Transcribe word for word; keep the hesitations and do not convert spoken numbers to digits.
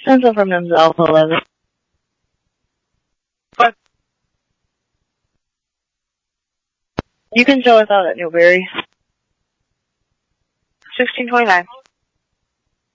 Central from N Z Alpha eleven. What? You can show us out at Newberry. sixteen twenty-nine.